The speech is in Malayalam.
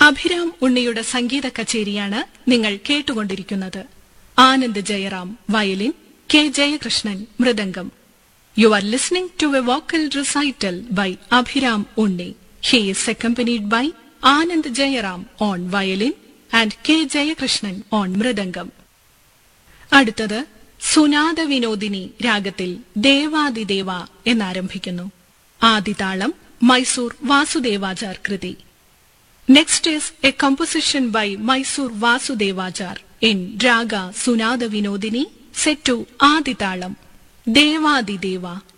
അഭിരാം ഉണ്ണിയുടെ സംഗീത കച്ചേരിയാണ് നിങ്ങൾ കേട്ടുകൊണ്ടിരിക്കുന്നത്. Anand Jayaram violin, K Jayakrishnan mridangam. You are listening to a vocal recital by Abhiram Unni. He is accompanied by Anand Jayaram on violin and K. Jayakrishnan on mridangam. അടുത്തത് സുനാദ വിനോദിനി രാഗത്തിൽ ദേവാദിദേവ എന്നാരംഭിക്കുന്നു. ആദിതാളം മൈസൂർ വാസുദേവാചാർ കൃതി. Next is A composition by Mysore Vasudevachar in raga Sunada Vinodini set to ആദിതാളം ദേവാദിദേവ.